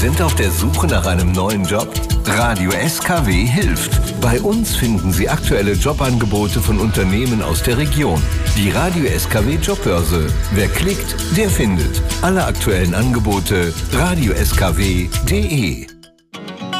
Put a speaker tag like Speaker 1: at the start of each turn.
Speaker 1: sind auf der Suche nach einem neuen Job? Radio SKW hilft. Bei uns finden Sie aktuelle Jobangebote von Unternehmen aus der Region. Die Radio SKW Jobbörse. Wer klickt, der findet. Alle aktuellen Angebote radioskw.de.